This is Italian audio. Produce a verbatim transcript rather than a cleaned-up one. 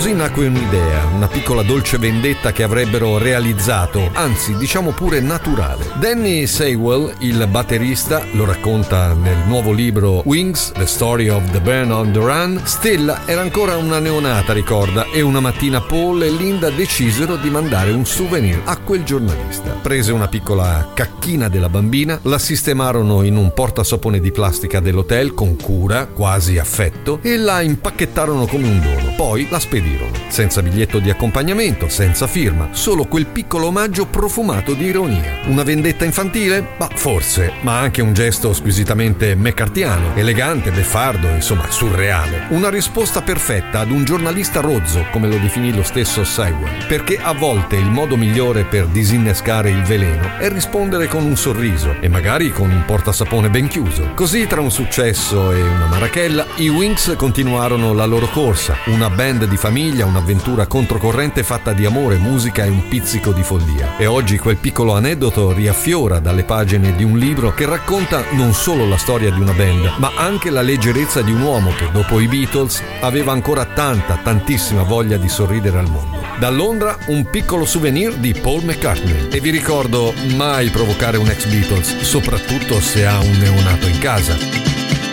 Così nacque un'idea, una piccola dolce vendetta che avrebbero realizzato, anzi diciamo pure naturale. Danny Seiwell, il batterista, lo racconta nel nuovo libro Wings, The Story of the Band on the Run. Stella era ancora una neonata, ricorda, e una mattina Paul e Linda decisero di mandare un souvenir a quel giornalista. Prese una piccola cacchina della bambina, la sistemarono in un portasapone di plastica dell'hotel con cura, quasi affetto, e la impacchettarono come un dono. Poi la spedirono, senza biglietto di accompagnamento, senza firma, solo quel piccolo omaggio profumato di ironia. Una vendetta infantile? Bah, forse, ma anche un gesto squisitamente mccarthyano, elegante, beffardo, insomma surreale. Una risposta perfetta ad un giornalista rozzo, come lo definì lo stesso Seiwell, perché a volte il modo migliore per disinnescare il veleno è rispondere con un sorriso e magari con un portasapone ben chiuso. Così, tra un successo e una marachella, i Wings continuarono la loro corsa, una band di famiglia, un'avventura controcorrente fatta di amore, musica e un pizzico di follia. E oggi quel piccolo aneddoto riaffiora dalle pagine di un libro che racconta non solo la storia di una band, ma anche la leggerezza di un uomo che dopo i Beatles aveva ancora tanta, tantissima voglia di sorridere al mondo. Da Londra un piccolo souvenir di Paul McCartney. E vi ricordo, mai provocare un ex Beatles, soprattutto se ha un neonato in casa.